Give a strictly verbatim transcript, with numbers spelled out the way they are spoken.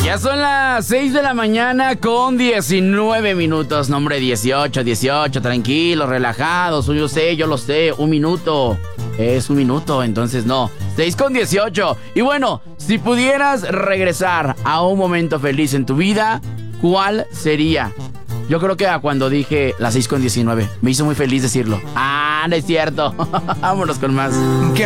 Ya son las seis de la mañana con diecinueve minutos. Nombre dieciocho, dieciocho, tranquilos, relajados. Yo sé, yo lo sé, un minuto. Es un minuto, entonces no. seis con dieciocho. Y bueno, si pudieras regresar a un momento feliz en tu vida, ¿cuál sería? Yo creo que a cuando dije las seis con diecinueve. Me hizo muy feliz decirlo. Ah, no es cierto. Vámonos con más.